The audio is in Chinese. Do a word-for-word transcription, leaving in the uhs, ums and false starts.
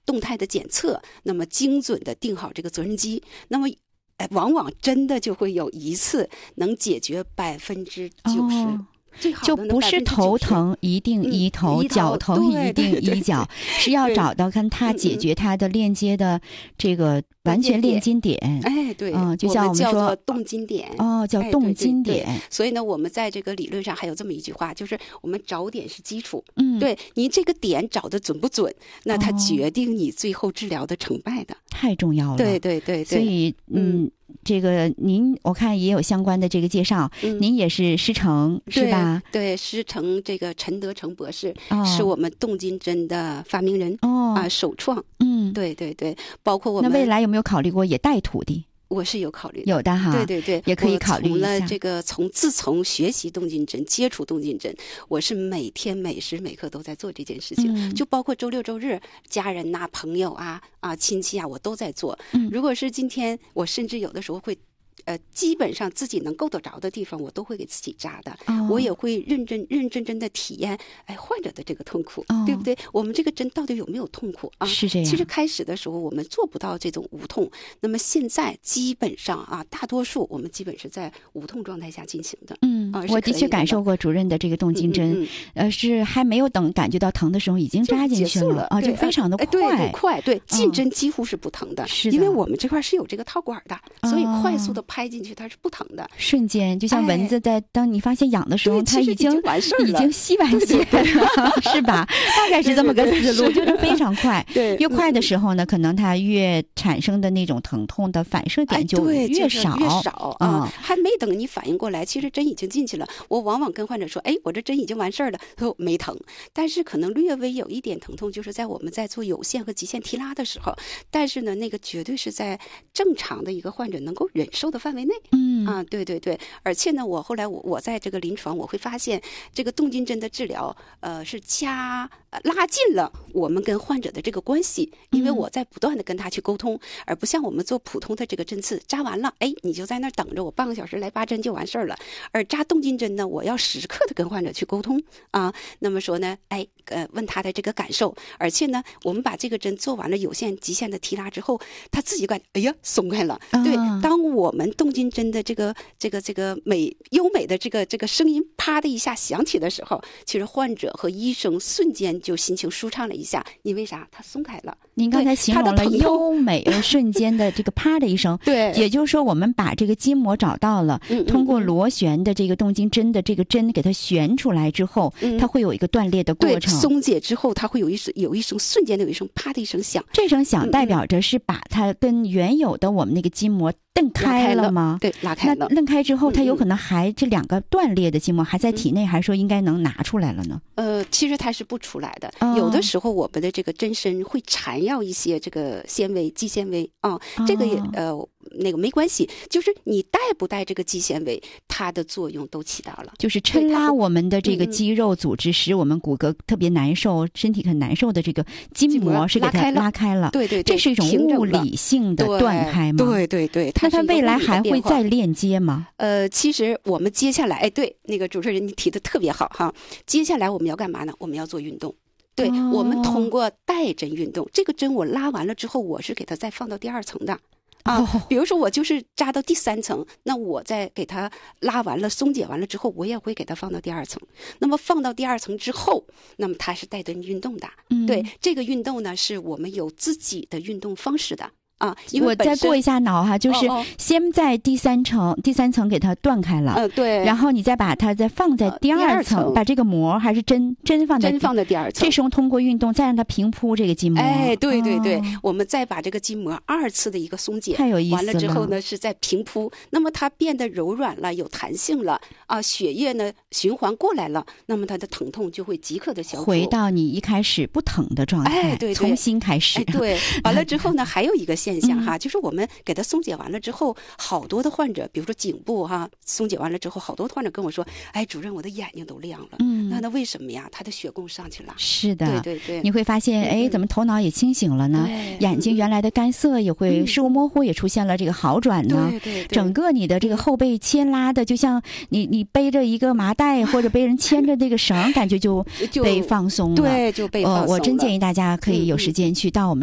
动态的检测，那么精准的定好这个责任机，那么哎，往往真的就会有一次能解决百分之九十。 哦就不是头疼一定医头， 嗯、 脚疼一定医脚，是要找到跟他解决他的链接的这个完全链筋点。 哎，对， 嗯，就像我们说叫做动筋点。 哦，叫动筋点、 哎对对对。所以呢，我们在这个理论上还有这么一句话，就是我们找点是基础。 嗯， 对你这个点找的准不准，那它决定你最后治疗的成败的。 哦、太重要了。 对对对对。 所以，嗯。嗯这个您我看也有相关的这个介绍，嗯、您也是师承是吧？ 对，师承这个陈德成博士、哦、是我们动筋针的发明人哦啊，首创。嗯，对对对，包括我们那未来有没有考虑过也带徒弟？ 我是有考虑的， 有的哈， 对对对， 也可以考虑一下。 从了这个从自从学习动筋针、接触动筋针，我是每天每时每刻都在做这件事情，嗯、就包括周六周日，家人呐、啊、朋友啊、啊亲戚啊，我都在做。嗯、如果是今天，我甚至有的时候会。呃，基本上自己能够得着的地方，我都会给自己扎的。哦、我也会认真、认真真的体验，哎，患者的这个痛苦，哦、对不对？我们这个针到底有没有痛苦啊？ 是这样。 其实开始的时候，我们做不到这种无痛。那么现在基本上啊，大多数我们基本是在无痛状态下进行的。 嗯， 啊、 我的确感受过主任的这个动筋针，嗯嗯嗯、呃，是还没有等感觉到疼的时候，已经扎进去了啊，就非常的快， 对对快，对，进针几乎是不疼的， 嗯、是因为我们这块是有这个套管的，所以快速的拍进去它是不疼的， 瞬间就像蚊子在、哎、当你发现痒的时候，它已经完事儿了， 已经吸完血了，是吧？大概是这么个思路，就是非常快。 对， 越快的时候呢，可能它越产生的那种疼痛的反射点就越少， 哎、越少啊、嗯！还没等你反应过来，其实针已经进去了。我往往跟患者说：“哎，我这针已经完事儿了。”他说没疼，但是可能略微有一点疼痛，就是在我们在做有线和极限提拉的时候，但是呢，那个绝对是在正常的一个患者能够忍受的范围内。嗯。啊，对对对，而且呢，我后来我我在这个临床，我会发现这个动筋针的治疗，呃，是加呃拉近了我们跟患者的这个关系，因为我在不断的跟他去沟通，嗯、而不像我们做普通的这个针刺，扎完了，哎，你就在那儿等着我半个小时来拔针就完事儿了。而扎动筋针呢，我要时刻的跟患者去沟通啊，那么说呢，哎，呃，问他的这个感受，而且呢，我们把这个针做完了有线、极限的提拉之后，他自己感觉，哎呀，松开了。啊、对，当我们动筋针的这个这个这个美优美的这个这个声音啪的一下响起的时候，其实患者和医生瞬间就心情舒畅了一下，因为啥？他松开了。 您刚才形容了优美的瞬间的这个啪的一声， 对， 也就是说我们把这个筋膜找到了，嗯嗯嗯通过螺旋的这个动筋针的这个针给它旋出来之后，嗯、它会有一个断裂的过程。 对，松解之后，它会有一声有一声瞬间的有一声啪的一声响， 这声响代表着是把它跟原有的我们那个筋膜蹬开了吗？ 对，拉开了。 那蹬开之后，它有可能还这两个断裂的筋膜还在体内，还是说应该能拿出来了呢？ 呃，其实它是不出来的。哦、有的时候我们的这个针身会缠绕一些这个纤维、肌纤维啊、哦，这个也呃那个没关系，就是你带不带这个肌纤维，它的作用都起到了。 就是抻拉我们的这个肌肉组织，使我们骨骼特别难受、身体很难受的这个筋膜是给它拉开了。 对对对， 这是一种物理性的断开吗？ 对对对。 那它未来还会再链接吗？ 呃，其实我们接下来，哎，对，那个主持人你提的特别好哈。接下来我们要干嘛呢？我们要做运动。对，哦、我们通过带针运动，这个针我拉完了之后，我是给它再放到第二层的。啊，比如说我就是扎到第三层，那我再给它拉完了、松解完了之后，我也会给它放到第二层。那么放到第二层之后，那么它是带针运动的。嗯、对，这个运动呢，是我们有自己的运动方式的。啊， 我再过一下脑哈，就是先在第三层，哦哦第三层给它断开了， 呃，对， 然后你再把它再放在第二层，呃、把这个膜还是针针放在针放在第二层， 这时候通过运动再让它平铺这个筋膜， 哎，对对对，哦、我们再把这个筋膜二次的一个松解， 太有意思了。 完了之后呢，是在平铺，那么它变得柔软了，有弹性了啊，血液呢循环过来了，那么它的疼痛就会即刻的消除， 回到你一开始不疼的状态， 哎，对对， 重新开始， 哎，对，完了之后呢，还有一个现象哈，嗯、就是我们给它松解完了之后，好多的患者，比如说颈部哈，松解完了之后，好多患者跟我说：“哎，主任，我的眼睛都亮了。”嗯，那那为什么呀？他的血供上去了。 是的， 对对对， 你会发现，哎，怎么头脑也清醒了呢？眼睛原来的干涩也会视物模糊，也出现了这个好转呢。 对对对， 整个你的这个后背牵拉的，就像你你背着一个麻袋或者被人牵着这个绳，感觉就被放松了。 对，就被放松了。 呃，我真建议大家可以有时间去到我们。